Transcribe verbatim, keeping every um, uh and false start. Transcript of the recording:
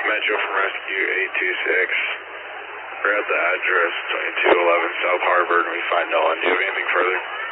Metro from Rescue eight two six. We're at the address twenty-two eleven South Harbor and we find no one. Do you have anything further?